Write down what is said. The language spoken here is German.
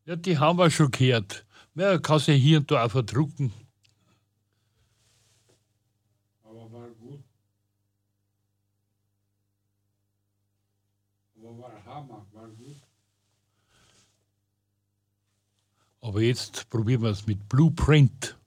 Ja, die haben wir schon gehört. Ja, kann sich hier und da auch verdrucken. Aber war gut. Aber war Hammer, war gut. Aber jetzt probieren wir es mit Blueprint.